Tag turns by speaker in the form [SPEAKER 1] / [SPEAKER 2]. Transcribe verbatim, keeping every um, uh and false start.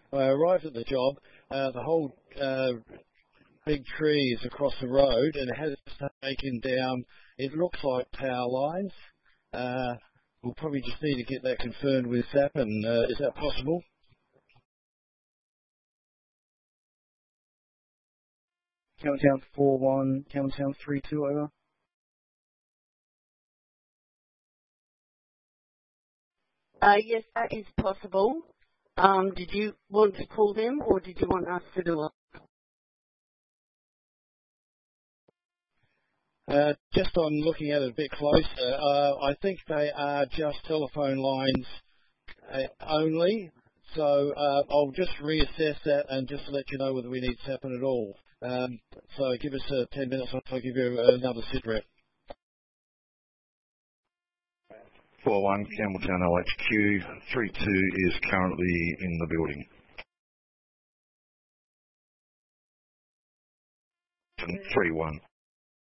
[SPEAKER 1] I arrived at the job. Uh, the whole uh, big tree is across the road, and it has taken down, it looks like power lines. Uh, we'll probably just need to get that confirmed with S A P, and uh, is that possible?
[SPEAKER 2] Countdown four one, countdown three two, over.
[SPEAKER 3] Uh, yes, that is possible. Um, did you want to call them, or did you want us to do it?
[SPEAKER 1] Uh, just on looking at it a bit closer, uh, I think they are just telephone lines uh, only. So uh, I'll just reassess that and just let you know whether we need S A P at all. Um, so give us uh, ten minutes, I'll give you another sit rep.
[SPEAKER 4] four one, Campbelltown O H Q, three two is currently in the building. three one.